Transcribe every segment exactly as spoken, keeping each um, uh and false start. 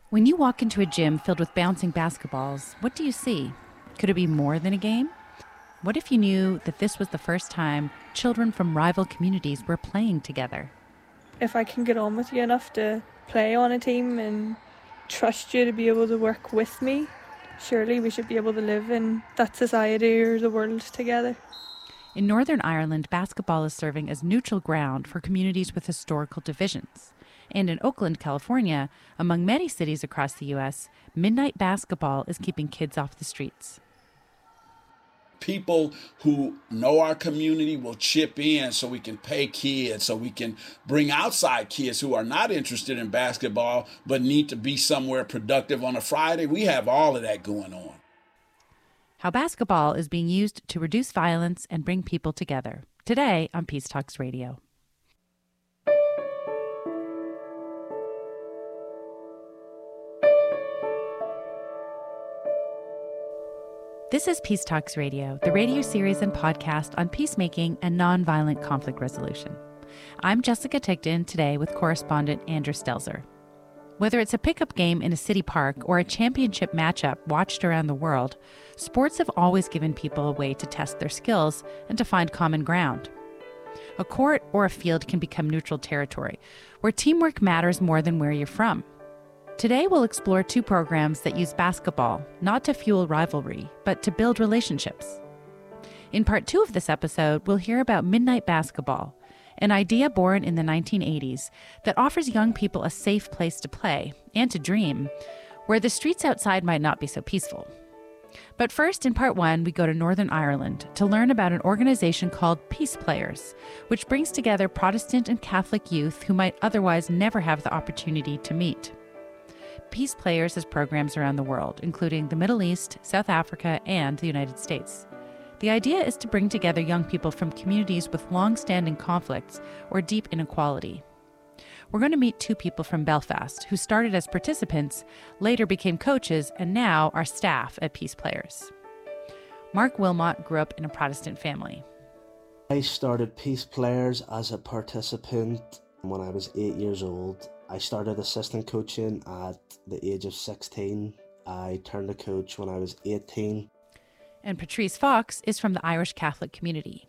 When you walk into a gym filled with bouncing basketballs, what do you see? Could it be more than a game? What if you knew that this was the first time children from rival communities were playing together? If I can get on with you enough to play on a team and trust you to be able to work with me, surely we should be able to live in that society or the world together. In Northern Ireland, basketball is serving as neutral ground for communities with historical divisions. And in Oakland, California, among many cities across the U S, midnight basketball is keeping kids off the streets. People who know our community will chip in so we can pay kids, so we can bring outside kids who are not interested in basketball but need to be somewhere productive on a Friday. We have all of that going on. How basketball is being used to reduce violence and bring people together. Today on Peace Talks Radio. This is Peace Talks Radio, the radio series and podcast on peacemaking and nonviolent conflict resolution. I'm Jessica Tigton, today with correspondent Andrew Stelzer. Whether it's a pickup game in a city park or a championship matchup watched around the world, sports have always given people a way to test their skills and to find common ground. A court or a field can become neutral territory, where teamwork matters more than where you're from. Today, we'll explore two programs that use basketball, not to fuel rivalry, but to build relationships. In part two of this episode, we'll hear about Midnight Basketball, an idea born in the nineteen eighties that offers young people a safe place to play and to dream, where the streets outside might not be so peaceful. But first, in part one, we go to Northern Ireland to learn about an organization called Peace Players, which brings together Protestant and Catholic youth who might otherwise never have the opportunity to meet. Peace Players has programs around the world, including the Middle East, South Africa, and the United States. The idea is to bring together young people from communities with long-standing conflicts or deep inequality. We're going to meet two people from Belfast who started as participants, later became coaches, and now are staff at Peace Players. Mark Wilmot grew up in a Protestant family. I started Peace Players as a participant when I was eight years old. I started assistant coaching at the age of sixteen. I turned a coach when I was eighteen. And Patrice Fox is from the Irish Catholic community.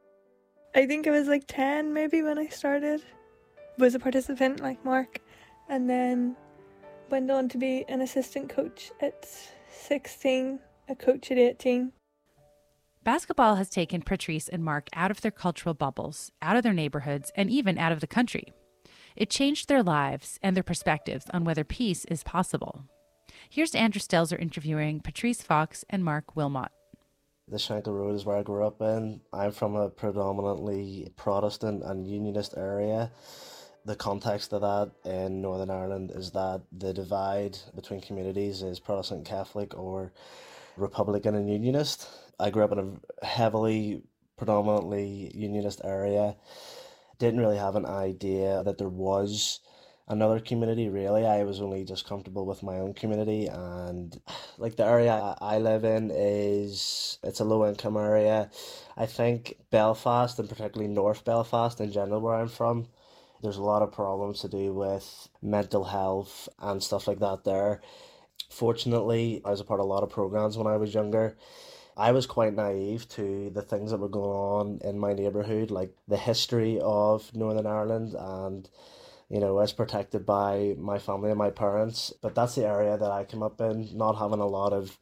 I think I was like ten maybe when I started. Was a participant like Mark, and then went on to be an assistant coach at sixteen, a coach at eighteen. Basketball has taken Patrice and Mark out of their cultural bubbles, out of their neighborhoods, and even out of the country. It changed their lives and their perspectives on whether peace is possible. Here's Andrew Stelzer interviewing Patrice Fox and Mark Wilmot. The Shankill Road is where I grew up in. I'm from a predominantly Protestant and Unionist area. The context of that in Northern Ireland is that the divide between communities is Protestant Catholic or Republican and Unionist. I grew up in a heavily, predominantly Unionist area. Didn't really have an idea that there was another community, really. I was only just comfortable with my own community, and like the area I live in is, it's a low income area. I think Belfast, and particularly North Belfast in general where I'm from, there's a lot of problems to do with mental health and stuff like that there. Fortunately, I was a part of a lot of programs when I was younger. I was quite naive to the things that were going on in my neighbourhood, like the history of Northern Ireland, and you know, I was protected by my family and my parents. But that's the area that I came up in, not having a lot of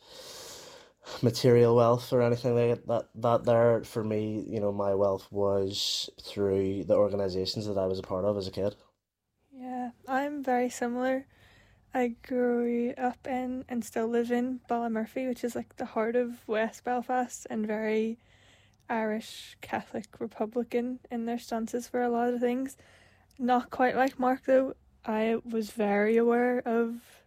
material wealth or anything like that. That there, for me, you know, my wealth was through the organisations that I was a part of as a kid. Yeah, I'm very similar. I grew up in and still live in Ballymurphy, which is like the heart of West Belfast, and very Irish Catholic Republican in their stances for a lot of things. Not quite like Mark though. I was very aware of